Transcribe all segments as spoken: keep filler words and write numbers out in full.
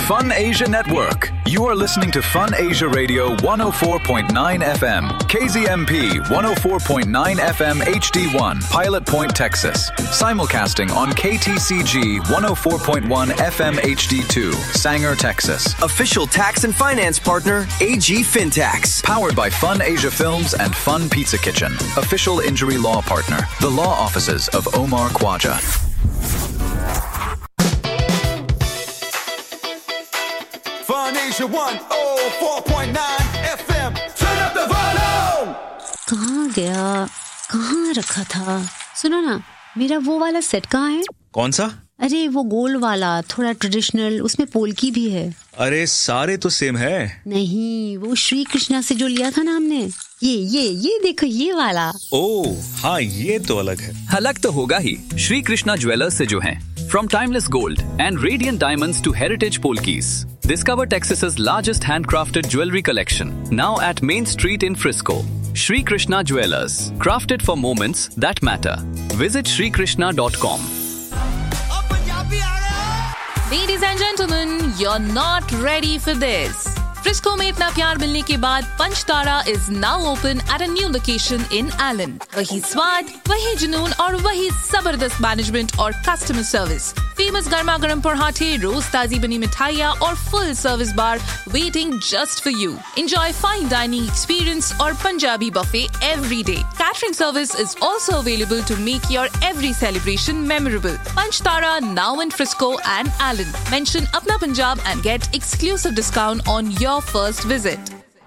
Fun Asia Network. You are listening to Fun Asia Radio one oh four point nine F M, K Z M P one oh four point nine F M H D one, Pilot Point, Texas. Simulcasting on K T C G one oh four point one F M H D two, Sanger, Texas. Official tax and finance partner, A G Fintax. Powered by Fun Asia Films and Fun Pizza Kitchen. Official injury law partner, the law offices of Omar Khwaja. Fun Asia one oh four point nine F M. Turn up the volume. कहाँ गया? कहाँ रखा था? सुनो ना, मेरा वो वाला सेट कहाँ है? कौन सा? अरे वो गोल वाला, थोड़ा ट्रेडिशनल, उसमें पोल्की भी है। अरे सारे तो सेम है। नहीं, वो श्री कृष्णा से जो लिया था ना हमने, ये ये ये देखो ये वाला। ओह हाँ, ये तो अलग है। अलग तो होगा ही, श्री कृष्णा ज्वेलर्स से जो हैं। From timeless gold and radiant diamonds to heritage polkis, discover Texas's largest handcrafted jewelry collection, now at Main Street in Frisco. Shri Krishna Jewelers, crafted for moments that matter. Visit shri krishna dot com. Ladies and gentlemen, you're not ready for this. Frisco में इतना प्यार मिलने के बाद पंचतारा is now open at a new location in Allen. वही स्वाद, वही जुनून और वही जबरदस्त मैनेजमेंट और कस्टमर सर्विस. फेमस गर्मा गर्म पराठे, रोज ताजी बनी मिठाइयाँ और full service bar waiting just for you. Enjoy fine dining experience और Punjabi buffet every day. Catering service is also available to make your every celebration memorable. Panchtara now in Frisco and Allen. Mention Apna Punjab and get exclusive discount on your first visit.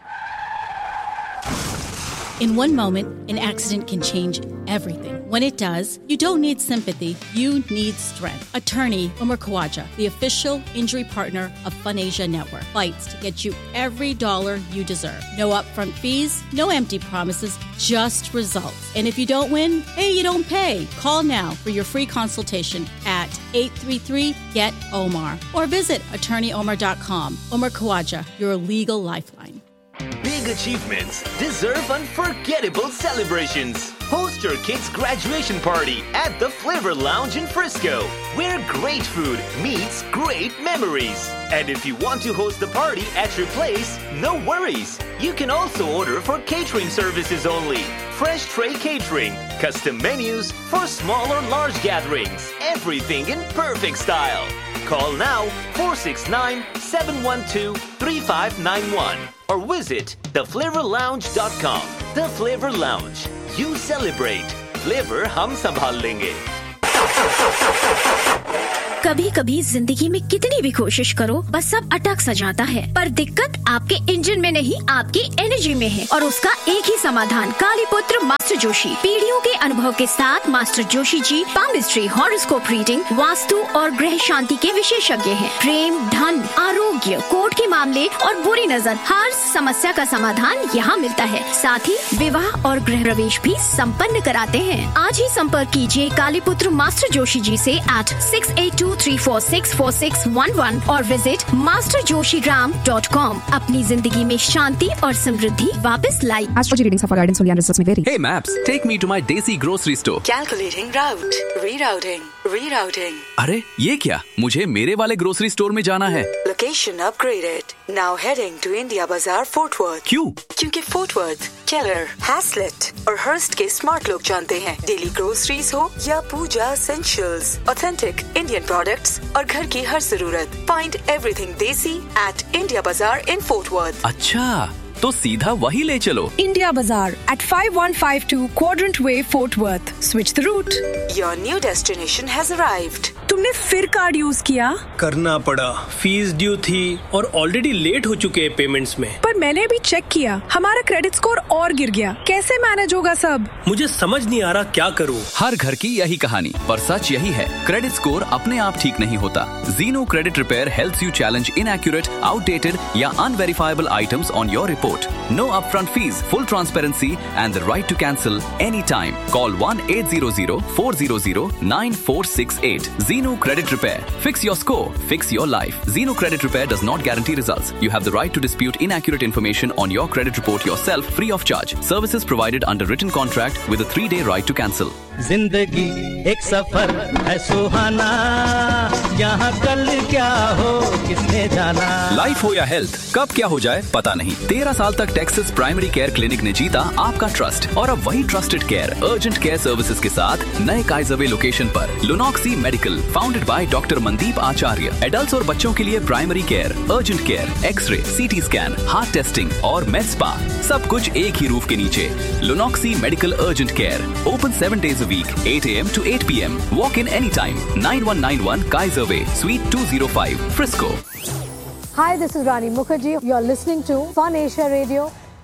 In one moment, an accident can change everything. When it does, you don't need sympathy, you need strength. Attorney Omar Khwaja, the official injury partner of Fun Asia Network, fights to get you every dollar you deserve. No upfront fees, no empty promises, just results. And if you don't win, hey, you don't pay. Call now for your free consultation at eight three three, G E T O M A R or visit attorney omar dot com. Omar Khwaja, your legal lifeline. Big achievements deserve unforgettable celebrations. Host your kids' graduation party at the Flavor Lounge in Frisco, where great food meets great memories. And if you want to host the party at your place, no worries. You can also order for catering services only. Fresh tray catering, custom menus for small or large gatherings. Everything in perfect style. Call now four six nine, seven one two, three five nine one or visit the flavor lounge dot com. The Flavor Lounge. You celebrate. Flavor hum संभाल लेंगे. कभी कभी जिंदगी में कितनी भी कोशिश करो बस सब अटक सा जाता है, पर दिक्कत आपके इंजन में नहीं आपकी एनर्जी में है और उसका एक ही समाधान कालीपुत्र मास्टर जोशी। पीढ़ियों के अनुभव के साथ master Joshi ji palmistry, horoscope reading, vastu और ग्रह शांति के विशेषज्ञ हैं। प्रेम, धन, आरोग्य, कोर्ट के मामले और बुरी नजर, हर समस्या का समाधान यहाँ मिलता है। साथ ही विवाह और गृह प्रवेश भी संपन्न कराते हैं। आज ही संपर्क कीजिए कालीपुत्र मास्टर जोशी जी से eight six eight to three four six four six one one और visit master Joshi Ram dot com. अपनी जिंदगी में शांति और समृद्धि वापस लाई। Astrology readings are for guidance only and results may vary. Hey Maps, take me to my Desi grocery store. Calculating route. Rerouting. Rerouting. अरे ये क्या? मुझे मेरे वाले ग्रोसरी स्टोर में जाना है। Location upgraded. Now heading to India Bazaar, Fort Worth. क्यों? क्योंकि Fort Worth, Keller, Haslett और Hearst के स्मार्ट लोग जानते हैं। डेली ग्रोसरीज हो या पूजा essentials, authentic Indian products और घर की हर जरूरत। Find everything Desi at India Bazaar in Fort Worth. अच्छा, तो सीधा वही ले चलो। India Bazaar at five one five two Quadrant Way, Fort Worth. Switch the route. Your new destination has arrived. तुमने फिर कार्ड यूज किया? करना पड़ा, फीस ड्यू थी और ऑलरेडी लेट हो चुके हैं पेमेंट्स में। पर मैंने भी चेक किया, हमारा क्रेडिट स्कोर और गिर गया। कैसे मैनेज होगा सब? मुझे समझ नहीं आ रहा क्या करूं। हर घर की यही कहानी, पर सच यही है, क्रेडिट स्कोर अपने आप ठीक नहीं होता। Zeno Credit Repair helps you challenge inaccurate, outdated या unverifiable items on your report support. No upfront fees, full transparency and the right to cancel anytime. Call one eight hundred four hundred nine four six eight. Zeno Credit Repair. Fix your score. Fix your life. Zeno Credit Repair does not guarantee results. You have the right to dispute inaccurate information on your credit report yourself free of charge. Services provided under written contract with a three-day right to cancel. जिंदगी एक सफर है सुहाना, यहाँ कल क्या हो किसने जाना. Life हो या हेल्थ, कब क्या हो जाए पता नहीं. तेरह साल तक टेक्सास प्राइमरी केयर क्लिनिक ने जीता आपका ट्रस्ट और अब वही trusted care urgent care services के साथ नए काइजरवे लोकेशन पर. लुनॉक्सी medical, founded by doctor Mandeep Acharya. Adults और बच्चों के लिए primary care, urgent care, x ray, CT scan, heart testing और med spa, सब कुछ एक ही रूफ के नीचे. लुनॉक्सी medical urgent care, open seven days a week, eight a.m. to eight p.m. Walk in anytime. nine one nine one Kaiser Way, Suite two oh five, Frisco. Hi, this is Rani Mukherjee. You're listening to Fun Asia Radio.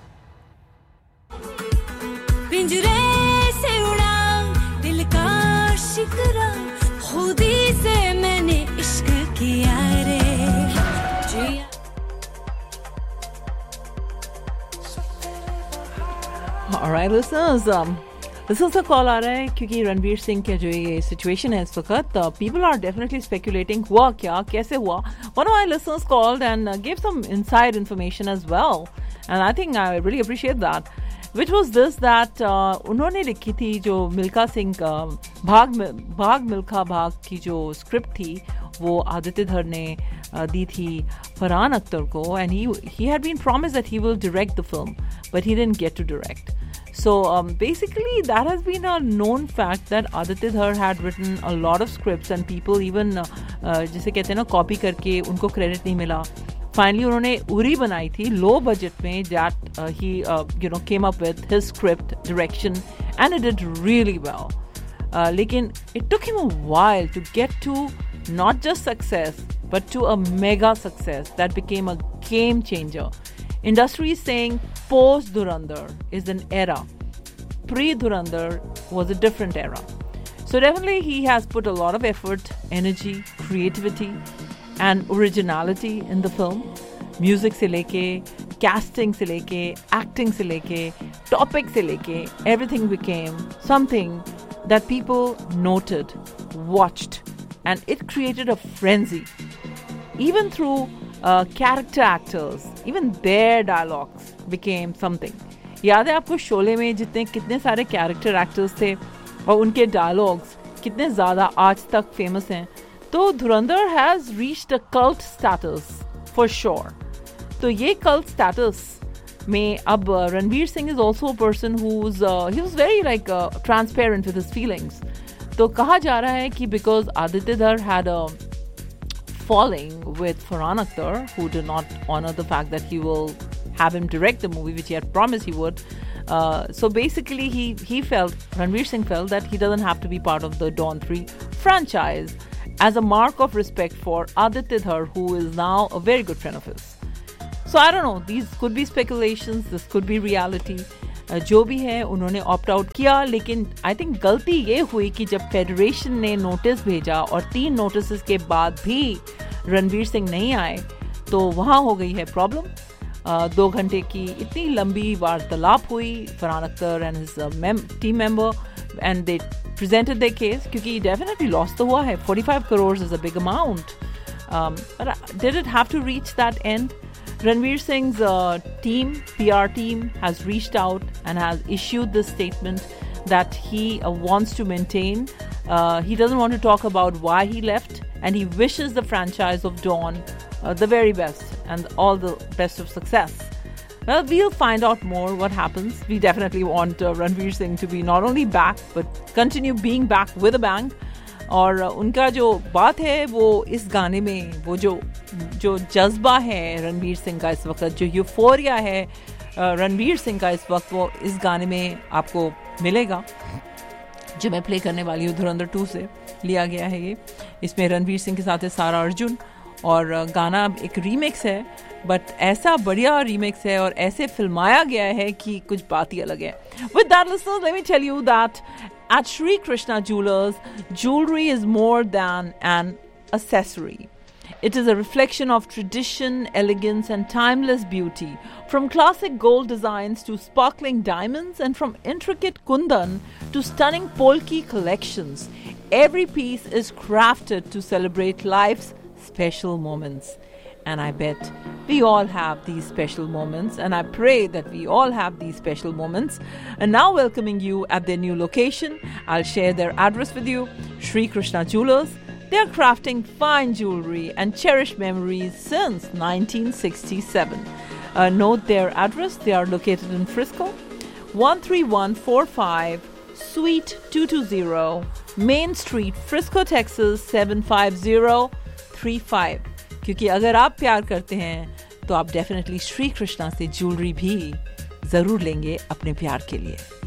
पिंजरे से उड़ा दिल का शिकरा, खुदी से मैंने इश्क किया रे. All right, listeners. Um, listeners का कॉल आ रहा है क्योंकि रणवीर सिंह का जो ये सिचुएशन है इस वक्त, people are definitely speculating हुआ क्या, कैसे हुआ. One of my listeners called and uh, gave some inside information as well, and I think I really appreciate that. Which was this that uh, उन्होंने लिखी थी जो मिल्खा सिंह का भाग भाग मिल्खा भाग की जो स्क्रिप्ट थी वो आदित्य धर ने uh, दी थी फरहान अख्तर को, and he he had been promised that he will direct the film, but he didn't get to direct. So um, basically that has been a known fact that Aditya Dhar had written a lot of scripts and people even uh, uh, जिसे कहते हैं ना copy करके उनको credit नहीं मिला. Finally उन्होंने उरी बनाई थी लो बजट में that uh, he uh, you know came up with his script direction and it did really well. Uh, लेकिन it took him a while to get to not just success but to a mega success that became a game changer. Industry is saying post-Dhurandhar is an era. Pre-Dhurandhar was a different era. So definitely he has put a lot of effort, energy, creativity and originality in the film. Music se leke, casting se leke, acting se leke, topic se leke, everything became something that people noted, watched, and it created a frenzy. Even through uh, character actors, even their dialogues became something. याद है आपको शोले में जितने कितने सारे character actors थे और उनके डायलॉग्स कितने ज़्यादा आज तक फेमस हैं. तो धुरंधर has reached a cult status for sure. तो ये कल्ट स्टेटस में अब Ranveer Singh is also a person whose he was very like transparent with his feelings. तो कहा जा रहा है कि बिकॉज आदित्य धर had a falling with Farhan Akhtar, who did not honor the fact that he will have him direct the movie, which he had promised he would. Uh, so basically, he he felt, Ranveer Singh felt that he doesn't have to be part of the Dawn three franchise as a mark of respect for Aditya Dhar, who is now a very good friend of his. So I don't know, these could be speculations, this could be reality. Uh, जो भी है उन्होंने opt out किया, लेकिन I think गलती ये हुई कि जब फेडरेशन ने नोटिस भेजा और तीन नोटिस के बाद भी रणवीर सिंह नहीं आए तो वहाँ हो गई है प्रॉब्लम. uh, दो घंटे की इतनी लंबी वार्तालाप हुई Farhan Akhtar and his team member and they presented there case, क्योंकि डेफिनेटली लॉस तो हुआ है. forty-five crores is a big amount. Did it have to reach that and? Ranveer Singh's uh, team, P R team, has reached out and has issued this statement that he uh, wants to maintain. Uh, he doesn't want to talk about why he left, and he wishes the franchise of Dawn uh, the very best and all the best of success. Well, we'll find out more what happens. We definitely want uh, Ranveer Singh to be not only back, but continue being back with a bang. और उनका जो बात है वो इस गाने में, वो जो जो जज्बा है रणवीर सिंह का इस वक्त, जो यूफोरिया है रणवीर सिंह का इस वक्त, वो इस गाने में आपको मिलेगा जो मैं प्ले करने वाली हूँ. धुरंधर टू से लिया गया है ये. इसमें रणवीर सिंह के साथ है सारा अर्जुन और गाना एक रीमिक्स है, बट ऐसा बढ़िया रीमिक्स है और ऐसे फिल्माया गया है कि कुछ बात ही अलग है. With that, listeners, let me tell you that at Shri Krishna Jewelers, jewelry is more than an accessory. It is a reflection of tradition, elegance, and timeless beauty. From classic gold designs to sparkling diamonds, and from intricate kundan to stunning polki collections, every piece is crafted to celebrate life's special moments. And I bet we all have these special moments, and I pray that we all have these special moments. And now welcoming you at their new location, I'll share their address with you, Sri Krishna Jewelers. They are crafting fine jewelry and cherished memories since nineteen sixty-seven. Uh, note their address. They are located in Frisco, one three one four five, Suite two twenty, Main Street, Frisco, Texas seven five zero three five. क्योंकि अगर आप प्यार करते हैं तो आप definitely Shri Krishna से jewellery भी जरूर लेंगे अपने प्यार के लिए.